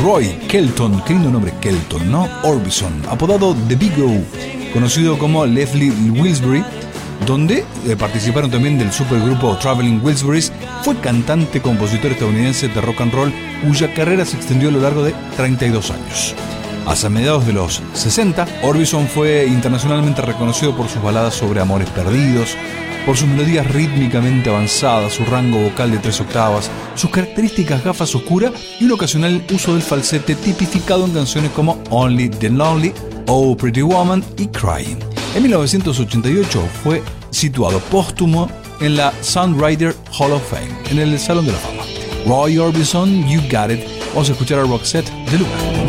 Roy Kelton, qué lindo nombre Kelton, ¿no? Orbison, apodado The Big O, conocido como Leslie Wilsbury, donde participaron también del supergrupo Traveling Wilburys. Fue cantante, compositor estadounidense de rock and roll, cuya carrera se extendió a lo largo de 32 años. Hacia mediados de los 60, Orbison fue internacionalmente reconocido por sus baladas sobre amores perdidos, por sus melodías rítmicamente avanzadas, su rango vocal de 3 octavas, sus características gafas oscuras y un ocasional uso del falsete tipificado en canciones como Only the Lonely, Oh Pretty Woman y Crying. En 1988 fue situado póstumo en la Songwriter Hall of Fame, en el Salón de la Fama. Roy Orbison, You Got It. Vamos a escuchar a Roxette de Luca.